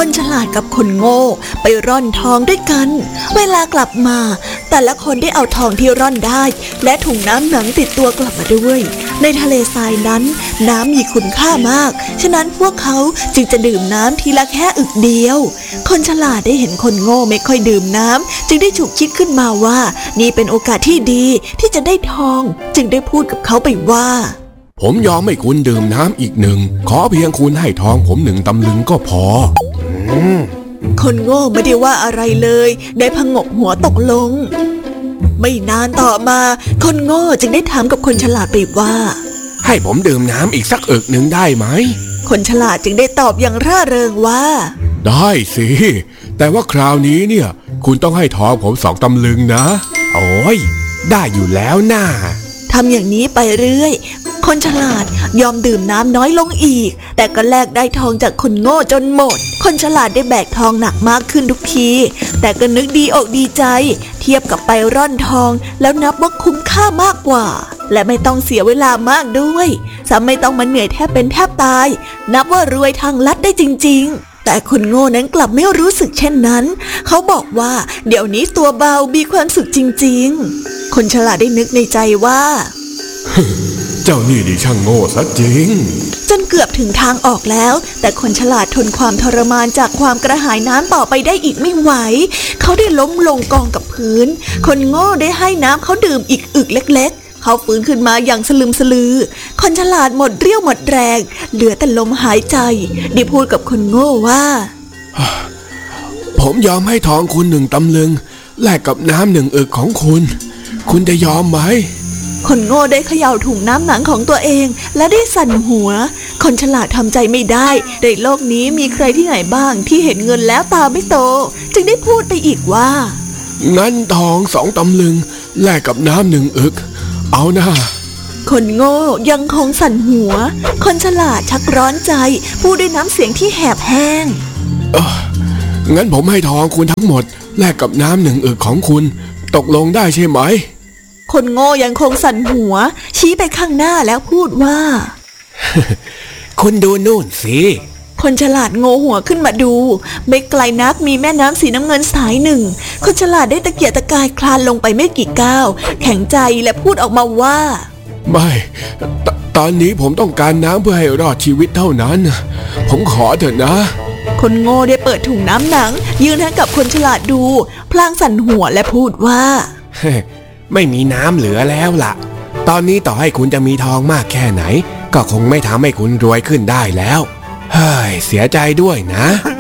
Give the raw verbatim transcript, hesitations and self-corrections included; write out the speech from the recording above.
คนฉลาดกับคนโง่ไปร่อนทองด้วยกันเวลากลับมาแต่ละคนได้เอาทองที่ร่อนได้และถุงน้ำหนังติดตัวกลับมาด้วยในทะเลทรายนั้นน้ำมีคุณค่ามากฉะนั้นพวกเขาจึงจะดื่มน้ำทีละแค่อึกเดียวคนฉลาดได้เห็นคนโง่ไม่ค่อยดื่มน้ำจึงได้ฉุกคิดขึ้นมาว่านี่เป็นโอกาสที่ดีที่จะได้ทองจึงได้พูดกับเขาไปว่าผมยอมให้คุณดื่มน้ำอีกหนึ่งขอเพียงคุณให้ทองผมหนึ่งตำลึงก็พอคนโง่ไม่ได้ว่าอะไรเลยได้พงกหัวตกลงไม่นานต่อมาคนโง่จึงได้ถามกับคนฉลาดไปว่าให้ผมดื่มน้ำอีกสักอึกหนึ่งได้ไหมคนฉลาดจึงได้ตอบอย่างร่าเริงว่าได้สิแต่ว่าคราวนี้เนี่ยคุณต้องให้ทองผมสองตำลึงนะโอ้ยได้อยู่แล้วน่าทำอย่างนี้ไปเรื่อยคนฉลาดยอมดื่มน้ำน้อยลงอีกแต่ก็แลกได้ทองจากคนโง่จนหมดคนฉลาดได้แบกทองหนักมากขึ้นทุกทีแต่ก็นึกดีอกดีใจเทียบกับไปร่อนทองแล้วนับว่าคุ้มค่ามากกว่าและไม่ต้องเสียเวลามากด้วยซ้ำไม่ต้องมาเหนื่อยแทบเป็นแทบตายนับว่ารวยทางลัดได้จริงๆแต่คนโง่นั้นกลับไม่รู้สึกเช่นนั้นเขาบอกว่าเดี๋ยวนี้ตัวเบามีความสุขจริงๆคนฉลาดได้นึกในใจว่าเจ้านี่ดิช่างโง่ซะจริงจนเกือบถึงทางออกแล้วแต่คนฉลาดทนความทรมานจากความกระหายน้ำต่อไปได้อีกไม่ไหวเขาได้ล้มลงกองกับพื้นคนโง่ได้ให้น้ำเขาดื่มอีกอึกเล็กๆเขาฟื้นขึ้นมาอย่างสลึมสลือคนฉลาดหมดเรี่ยวหมดแรงเหลือแต่ลมหายใจได้พูดกับคนโง่ว่าผมยอมให้ทองคุณหนึ่งตำลึงแลกกับน้ำหนึ่งอึกของคุณคุณจะยอมไหมคนโง่ได้เขย่าถุงน้ำหนังของตัวเองและได้สั่นหัวคนฉลาดทำใจไม่ได้ในโลกนี้มีใครที่ไหนบ้างที่เห็นเงินแล้วตาไม่โตจึงได้พูดไปอีกว่างั้นทองสองตำลึงแลกกับน้ำหนึ่งอึกเอานะคนโง่ยังคงสั่นหัวคนฉลาดชักร้อนใจพูดด้วยน้ำเสียงที่แหบแห้งเอองั้นผมให้ทองคุณทั้งหมดแลกกับน้ำหนึ่งอึกของคุณตกลงได้ใช่ไหมคนโง่ยังคงสั่นหัวชี้ไปข้างหน้าแล้วพูดว่าคุณดูนู่นสิคนฉลาดโง่หัวขึ้นมาดูไม่ไกลนักมีแม่น้ำสีน้ำเงินสายหนึ่งคนฉลาดได้ตะเกียกตะกายคลานลงไปไม่กี่ก้าวแข็งใจและพูดออกมาว่าไม่ต, ตอนนี้ผมต้องการน้ำเพื่อให้รอดชีวิตเท่านั้นผมขอเถอะนะคนโง่ได้เปิดถุงน้ำหนังยืนให้กับคนฉลาดดูพลางสั่นหัวและพูดว่าไม่มีน้ำเหลือแล้วล่ะตอนนี้ต่อให้คุณจะมีทองมากแค่ไหนก็คงไม่ทำให้คุณรวยขึ้นได้แล้วเฮ้ยเสียใจด้วยนะ